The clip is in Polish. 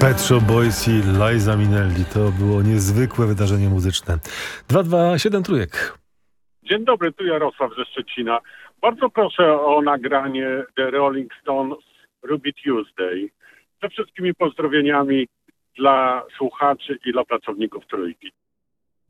Pet Shop Boys i Liza Minnelli. To było niezwykłe wydarzenie muzyczne. 227 trójek. Dzień dobry, tu Jarosław ze Szczecina. Bardzo proszę o nagranie The Rolling Stones Ruby Tuesday. Ze wszystkimi pozdrowieniami dla słuchaczy i dla pracowników Trójki.